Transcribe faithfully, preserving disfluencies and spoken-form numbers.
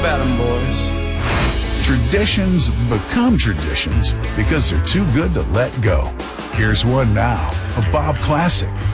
about them, boys? Traditions become traditions because they're too good to let go. Here's one now, a Bob classic.